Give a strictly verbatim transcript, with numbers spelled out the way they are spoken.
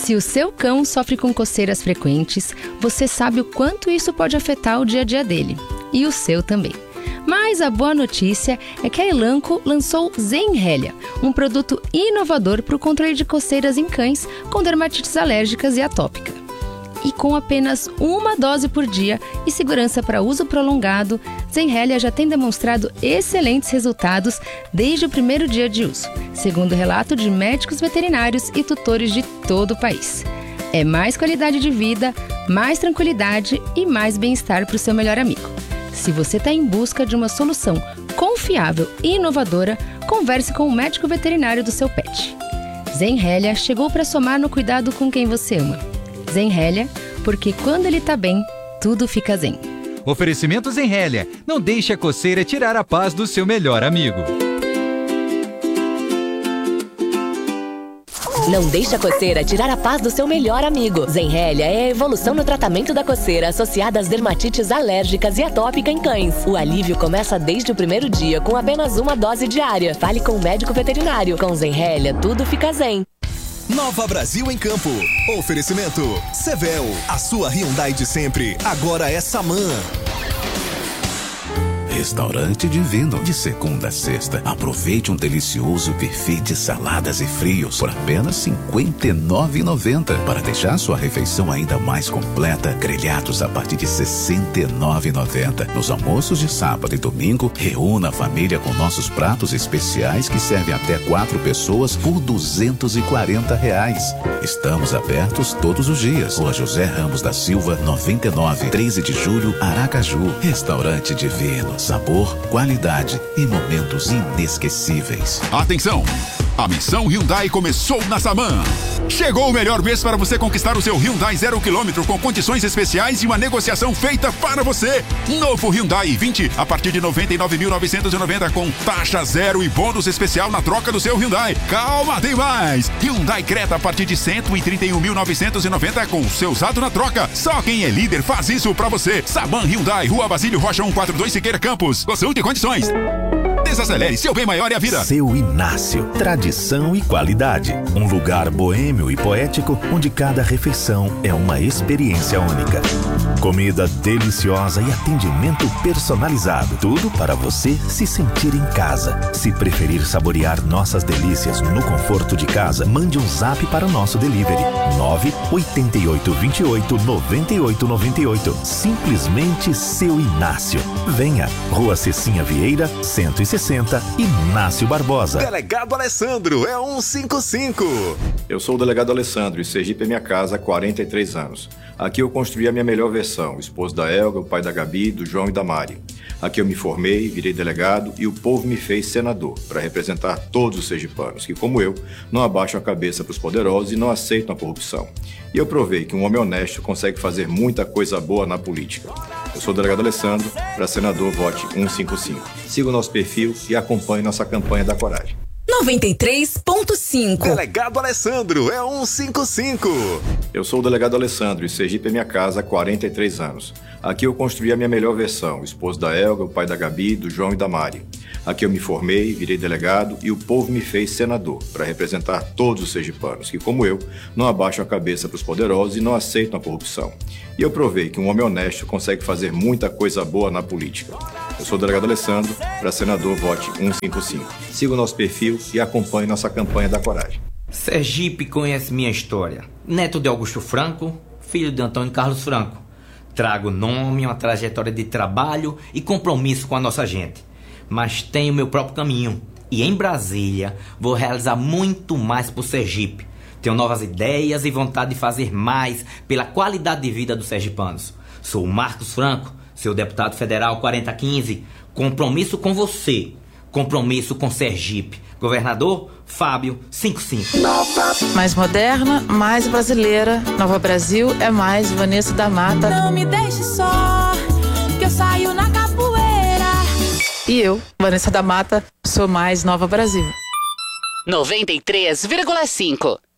Se o seu cão sofre com coceiras frequentes, você sabe o quanto isso pode afetar o dia a dia dele. E o seu também. Mas a boa notícia é que a Elanco lançou Zenrelia, um produto inovador para o controle de coceiras em cães com dermatites alérgicas e atópica. E com apenas uma dose por dia e segurança para uso prolongado, Zenrelia já tem demonstrado excelentes resultados desde o primeiro dia de uso, segundo relato de médicos veterinários e tutores de todo o país. É mais qualidade de vida, mais tranquilidade e mais bem-estar para o seu melhor amigo. Se você está em busca de uma solução confiável e inovadora, converse com o médico veterinário do seu pet. Zenrelia chegou para somar no cuidado com quem você ama. Zenrelia, porque quando ele tá bem, tudo fica zen. Oferecimento Zenrelia. Não deixe a coceira tirar a paz do seu melhor amigo. Não deixe a coceira tirar a paz do seu melhor amigo. Zenrelia é a evolução no tratamento da coceira associada às dermatites alérgicas e atópica em cães. O alívio começa desde o primeiro dia com apenas uma dose diária. Fale com o médico veterinário. Com Zenrelia, tudo fica zen. Nova Brasil em Campo. Oferecimento Sevel, a sua Hyundai de sempre, agora é Saman. Restaurante Divino, de segunda a sexta. Aproveite um delicioso buffet de saladas e frios por apenas cinquenta e nove reais e noventa centavos. Para deixar sua refeição ainda mais completa, grelhados a partir de sessenta e nove reais e noventa centavos. Nos almoços de sábado e domingo, reúna a família com nossos pratos especiais que servem até quatro pessoas por duzentos e quarenta reais. Estamos abertos todos os dias. Rua José Ramos da Silva, noventa e nove, treze de julho, Aracaju. Restaurante Divino. Sabor, qualidade e momentos inesquecíveis. Atenção! A missão Hyundai começou na Saman. Chegou o melhor mês para você conquistar o seu Hyundai zero quilômetro com condições especiais e uma negociação feita para você. Novo Hyundai i vinte a partir de noventa e nove mil novecentos e noventa com taxa zero e bônus especial na troca do seu Hyundai. Calma, tem mais! Hyundai Creta a partir de cento e trinta e um mil novecentos e noventa com o seu usado na troca. Só quem é líder faz isso para você. Saman Hyundai, Rua Basílio Rocha cento e quarenta e dois, Siqueira Campos. Consulte condições. Desacelere, seu bem maior é a vida. Seu Inácio, tradição e qualidade. Um lugar boêmio e poético onde cada refeição é uma experiência única. Comida deliciosa e atendimento personalizado. Tudo para você se sentir em casa. Se preferir saborear nossas delícias no conforto de casa, mande um zap para o nosso delivery. nove oito oito, dois oito, nove oito nove oito. Simplesmente Seu Inácio. Venha, Rua Cecinha Vieira, cento e sessenta, Inácio Barbosa. Delegado Alessandro é cento e cinquenta e cinco. Eu sou o delegado Alessandro e Sergipe é minha casa há quarenta e três anos. Aqui eu construí a minha melhor versão, esposo da Elga, o pai da Gabi, do João e da Mari. Aqui eu me formei, virei delegado e o povo me fez senador, para representar todos os sergipanos, que como eu, não abaixam a cabeça para os poderosos e não aceitam a corrupção. E eu provei que um homem honesto consegue fazer muita coisa boa na política. Eu sou o delegado Alessandro, para senador vote cento e cinquenta e cinco. Siga o nosso perfil e acompanhe nossa campanha da coragem. noventa e três ponto cinco. Delegado Alessandro é cento e cinquenta e cinco. Eu sou o delegado Alessandro e Sergipe é minha casa há quarenta e três anos. Aqui eu construí a minha melhor versão, esposo da Elga, o pai da Gabi, do João e da Mari. Aqui eu me formei, virei delegado e o povo me fez senador, para representar todos os sergipanos, que como eu, não abaixam a cabeça para os poderosos e não aceitam a corrupção. E eu provei que um homem honesto consegue fazer muita coisa boa na política. Eu sou o delegado Alessandro, para senador vote cento e cinquenta e cinco. Siga o nosso perfil e acompanhe nossa campanha da coragem. Sergipe conhece minha história. Neto de Augusto Franco, filho de Antônio Carlos Franco. Trago nome, uma trajetória de trabalho e compromisso com a nossa gente. Mas tenho meu próprio caminho. E em Brasília vou realizar muito mais por Sergipe. Tenho novas ideias e vontade de fazer mais pela qualidade de vida dos sergipanos. Sou o Marcos Franco, seu deputado federal quarenta quinze. Compromisso com você. Compromisso com Sergipe. Governador Fábio cinquenta e cinco. Mais moderna, mais brasileira. Nova Brasil é mais Vanessa da Mata. Não me deixe só, que eu saio na capoeira. E eu, Vanessa da Mata, sou mais Nova Brasil. noventa e três vírgula cinco.